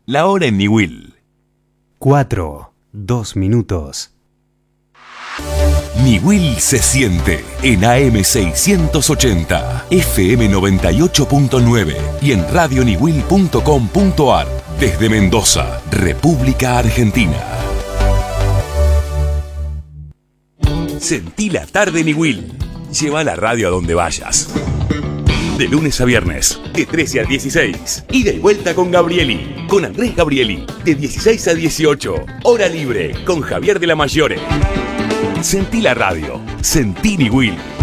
La hora en Niwil. 4, 2 minutos. Niwil se siente en AM 680, FM 98.9 y en radioniwil.com.ar desde Mendoza, República Argentina. Sentí la tarde Niwil. Lleva la radio a donde vayas. De lunes a viernes, de 13 a 16. Ida y vuelta con Gabrieli, con Andrés Gabrieli, de 16 a 18. Hora libre, con Javier de la Mayore. Sentí la radio. Sentí Niwil.